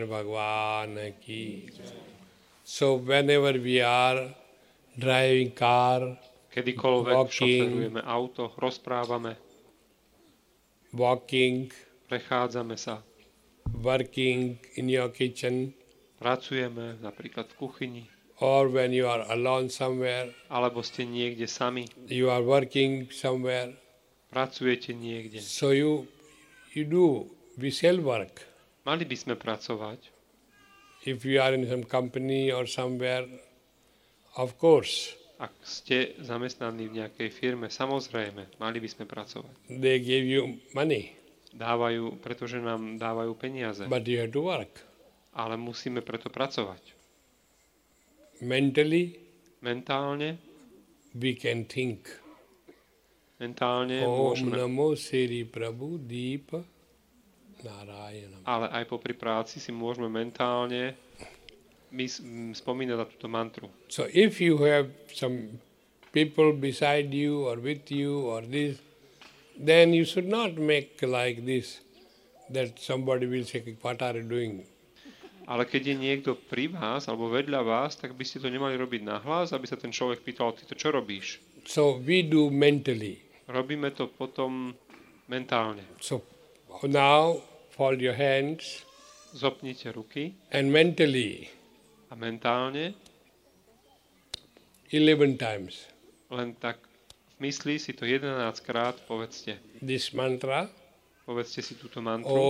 Bhagwan ki. So whenever we are driving car, Kedykoľvek walking, šoferujeme auto, rozprávame, prechádzame sa, working in your kitchen, pracujeme napríklad v kuchyni, or when you are alone somewhere, alebo ste niekde sami, you are working somewhere. pracujete niekde. So we shall work. Mali by sme pracovať. If you are in some company or somewhere, of course, Ak ste zamestnaní v nejakej firme, samozrejme, mali by sme pracovať. they give you money, Pretože nám dávajú peniaze, but you have to work. ale musíme preto pracovať. Mentally, we can think. Mentálne Om môžeme, Namo Sri Prabhu Deepa Narayanam. ale aj popri práci si môžeme mentálne spomínať na túto mantru. So if you have some people beside you or with you or this, then you should not make like this, that somebody will say, what are you doing? Ale keď je niekto pri vás alebo vedľa vás, tak by ste to nemali robiť nahlas, aby sa ten človek pýtal, ty to čo robíš? So we do mentally. Robíme to potom mentálne. So now fold your hands Zopnite ruky and mentally a mentálne 11 times len tak v mysli si to 11 krát povedzte. this mantra. Povedzte si túto mantru.